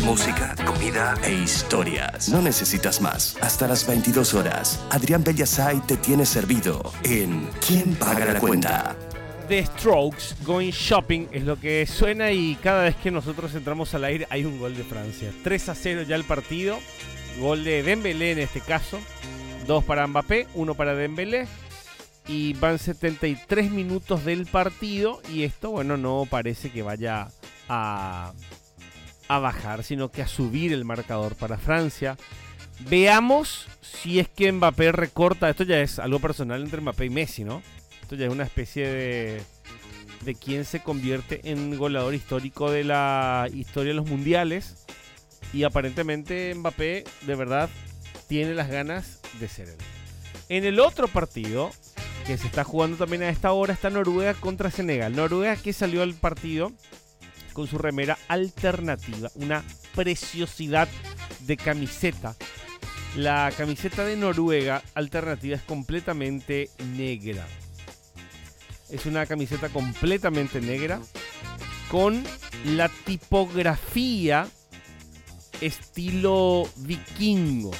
Música, comida e historias. No necesitas más. Hasta las 22 horas, Adrián Bellasay te tiene servido en ¿Quién paga la cuenta? The Strokes, Going Shopping, es lo que suena, y cada vez que nosotros entramos al aire hay un gol de Francia. 3-0 ya el partido, gol de Dembélé en este caso, 2 para Mbappé, 1 para Dembélé, y van 73 minutos del partido, y esto, bueno, no parece que vaya a bajar, sino que a subir el marcador para Francia. Veamos si es que Mbappé recorta. Esto ya es algo personal entre Mbappé y Messi, ¿no? Esto ya es una especie de quién se convierte en goleador histórico de la historia de los mundiales. Y aparentemente Mbappé de verdad tiene las ganas de ser él. En el otro partido, que se está jugando también a esta hora, está Noruega contra Senegal. Noruega, que salió al partido con su remera alternativa, una preciosidad de camiseta. La camiseta de Noruega alternativa es completamente negra. Es una camiseta completamente negra con la tipografía estilo vikingo.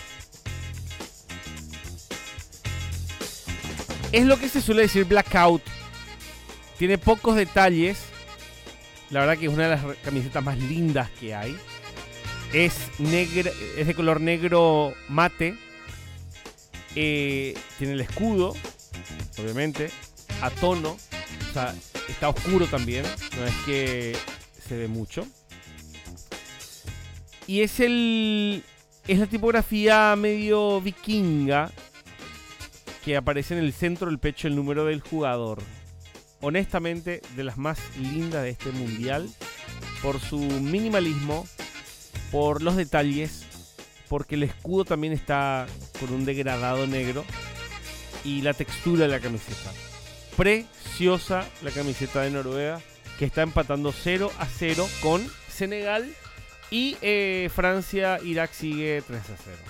Es lo que se suele decir blackout. Tiene pocos detalles. La verdad que es una de las camisetas más lindas que hay. Es negra, es de color negro mate. Tiene el escudo, obviamente, a tono. O sea, está oscuro también. No es que se ve mucho. Y es la tipografía medio vikinga que aparece en el centro del pecho el número del jugador. Honestamente, de las más lindas de este mundial, por su minimalismo, por los detalles, porque el escudo también está con un degradado negro, y la textura de la camiseta. Preciosa la camiseta de Noruega, que está empatando 0-0 con Senegal, y Francia-Irak sigue 3-0.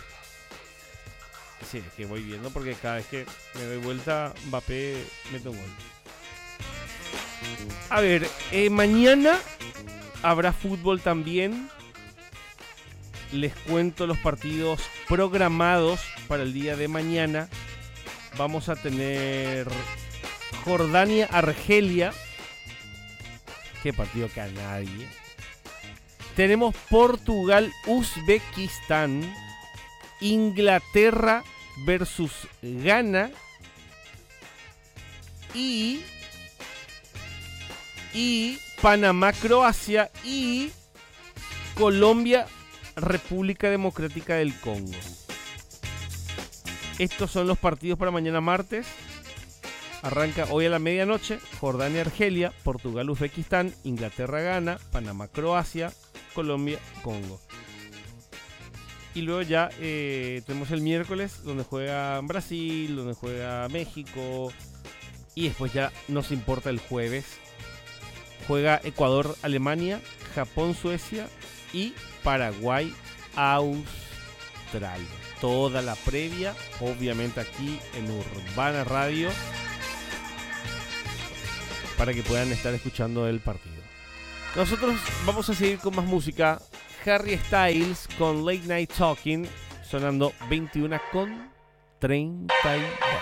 Sí, es que voy viendo porque cada vez que me doy vuelta, Mbappé mete un gol. A ver, mañana habrá fútbol también. Les cuento los partidos programados para el día de mañana. Vamos a tener Jordania-Argelia. Qué partido que a nadie. Tenemos Portugal-Uzbekistán. Inglaterra versus Ghana. Y Panamá-Croacia. Y Colombia-República Democrática del Congo. Estos son los partidos para mañana martes. Arranca hoy a la medianoche. Jordania-Argelia, Portugal-Uzbekistán, Inglaterra-Ghana, Panamá-Croacia, Colombia-Congo. Y luego ya tenemos el miércoles, donde juega Brasil, donde juega México. Y después ya nos importa el jueves. Juega Ecuador-Alemania, Japón-Suecia y Paraguay-Australia. Toda la previa, obviamente aquí en Urbana Radio, para que puedan estar escuchando el partido. Nosotros vamos a seguir con más música. Harry Styles con Late Night Talking, sonando 21:32.